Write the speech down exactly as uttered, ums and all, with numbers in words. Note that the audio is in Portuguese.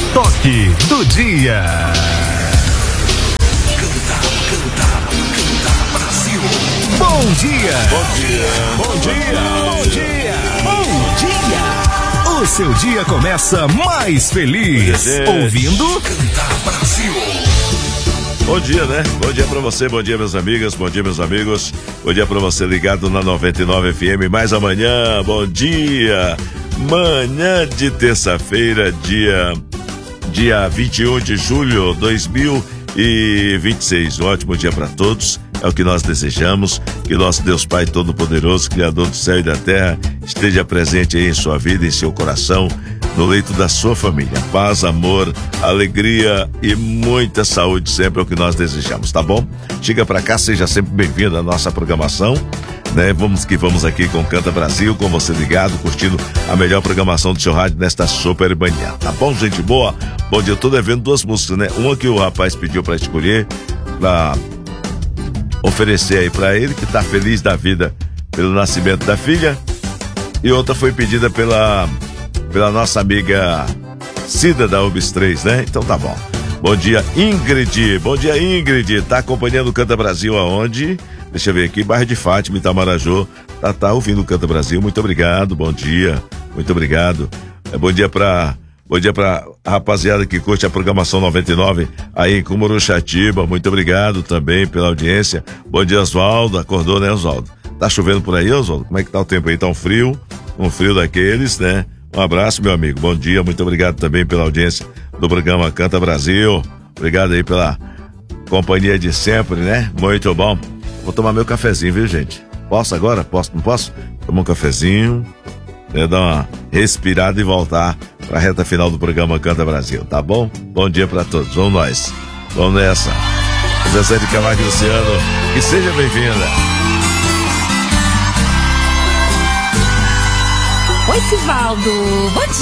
Toque do dia. Canta, canta, canta Brasil. Bom dia. Bom dia. Bom dia. Bom dia. Bom dia. O seu dia começa mais feliz. Ouvindo Canta Brasil. Bom dia, né? Bom dia pra você, bom dia meus amigos, bom dia meus amigos. Bom dia pra você ligado na noventa e nove F M. Mais amanhã, bom dia. Manhã de terça-feira, dia dia vinte e um de julho de dois mil e vinte e seis. Um ótimo dia pra todos. É o que nós desejamos, que nosso Deus Pai Todo-Poderoso, Criador do céu e da terra, esteja presente aí em sua vida, em seu coração, no leito da sua família. Paz, amor, alegria e muita saúde sempre é o que nós desejamos, tá bom? Chega pra cá, seja sempre bem-vindo à nossa programação, né? Vamos que vamos aqui com Canta Brasil, com você ligado, curtindo a melhor programação do seu rádio nesta super manhã, tá bom, gente boa? Bom dia, eu tô devendo duas músicas, né? Uma que o rapaz pediu pra escolher, pra oferecer aí pra ele, que tá feliz da vida pelo nascimento da filha, e outra foi pedida pela pela nossa amiga Cida da U B S três, né? Então tá bom. Bom dia, Ingrid. Bom dia, Ingrid. Tá acompanhando o Canta Brasil aonde? Deixa eu ver aqui, bairro de Fátima, Itamarajó. Tá, tá ouvindo o Canta Brasil. Muito obrigado, bom dia. Muito obrigado. É, bom dia pra Bom dia pra rapaziada que curte a programação noventa e nove aí em Cumuruxatiba. Muito obrigado também pela audiência. Bom dia, Oswaldo. Acordou, né, Oswaldo? Tá chovendo por aí, Oswaldo? Como é que tá o tempo aí? Tá um frio? Um frio daqueles, né? Um abraço, meu amigo. Bom dia. Muito obrigado também pela audiência do programa Canta Brasil. Obrigado aí pela companhia de sempre, né? Muito bom. Vou tomar meu cafezinho, viu, gente? Posso agora? Posso? Não posso? Tomar um cafezinho, né? Dar uma respirada e voltar pra reta final do programa Canta Brasil, tá bom? Bom dia pra todos, vamos nós, vamos nessa. Zezé de Camargo e Luciano, que seja bem-vinda. Oi, Sivaldo, bom dia.